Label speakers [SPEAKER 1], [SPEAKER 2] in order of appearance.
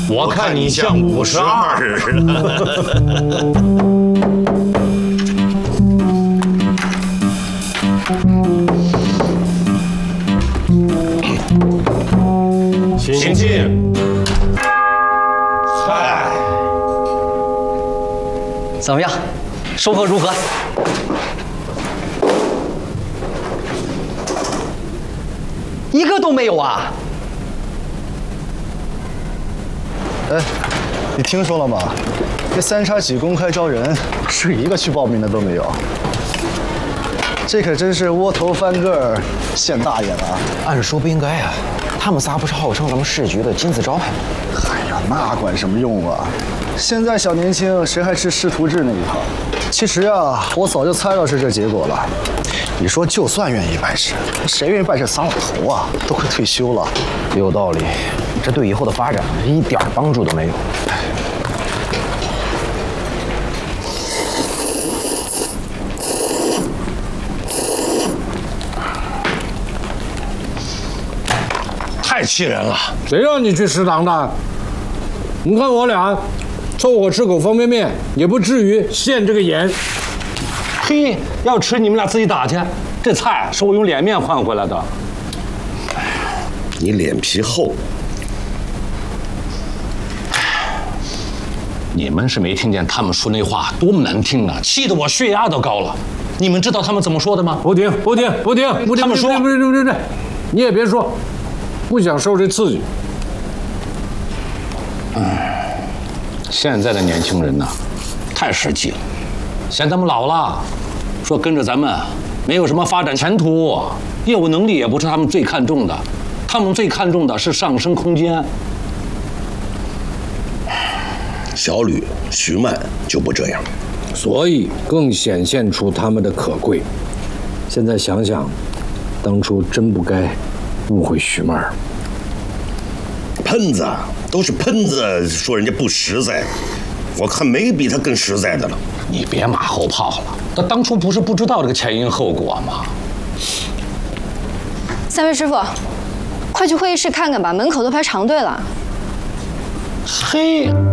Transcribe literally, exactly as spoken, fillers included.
[SPEAKER 1] 我看你像五十二。请进。菜
[SPEAKER 2] 怎么样？收获如何？一个都没有啊！
[SPEAKER 3] 哎，你听说了吗？这三叉戟公开招人，是一个去报名的都没有。这可真是窝头翻个儿现大爷了啊！
[SPEAKER 4] 按说不应该啊，他们仨不是号称咱们市局的金字招牌吗？
[SPEAKER 3] 哎呀，那管什么用啊！现在小年轻谁还吃师徒制那一套？其实啊，我早就猜到是这结果了。你说，就算愿意拜师，谁愿意拜这仨老头啊？都快退休了。
[SPEAKER 4] 有道理，这对以后的发展一点帮助都没有。
[SPEAKER 1] 太气人了！
[SPEAKER 5] 谁让你去食堂的？你看我俩凑合吃口方便面，也不至于现这个眼。
[SPEAKER 1] 嘿，要吃你们俩自己打去。这菜是我用脸面换回来的。
[SPEAKER 6] 你脸皮厚。
[SPEAKER 1] 你们是没听见他们说那话多么难听啊，气得我血压都高了。你们知道他们怎么说的吗？
[SPEAKER 5] 不听，不听，不听，不听！
[SPEAKER 1] 他们说，
[SPEAKER 5] 不是，不是，不是，你也别说，不想受这刺激。
[SPEAKER 1] 唉，现在的年轻人呐，太实际了，嫌咱们老了，说跟着咱们没有什么发展前途，业务能力也不是他们最看重的，他们最看重的是上升空间。
[SPEAKER 6] 小吕、徐曼就不这样，
[SPEAKER 5] 所以更显现出他们的可贵。现在想想，当初真不该误会徐曼儿。
[SPEAKER 6] 喷子都是喷子，说人家不实在，我看没比他更实在的了。
[SPEAKER 1] 你别马后炮了，他当初不是不知道这个前因后果吗？
[SPEAKER 7] 三位师傅，快去会议室看看吧，门口都排长队了。
[SPEAKER 1] 嘿。